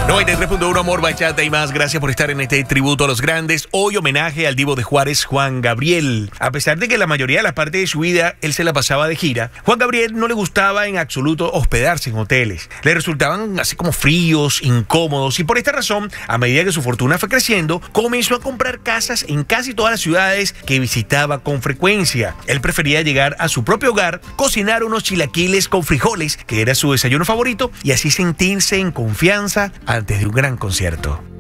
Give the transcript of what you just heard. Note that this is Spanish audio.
93.1 Amor, Bachata y más. Gracias por estar en este tributo a los grandes. Hoy homenaje al divo de Juárez, Juan Gabriel. A pesar de que la mayoría de las partes de su vida él se la pasaba de gira, Juan Gabriel no le gustaba en absoluto hospedarse en hoteles. Le resultaban así como fríos, incómodos, y por esta razón, a medida que su fortuna fue creciendo, comenzó a comprar casas en casi todas las ciudades que visitaba con frecuencia. Él prefería llegar a su propio hogar, cocinar unos chilaquiles con frijoles, que era su desayuno favorito, y así sentirse en confianza antes de un gran concierto.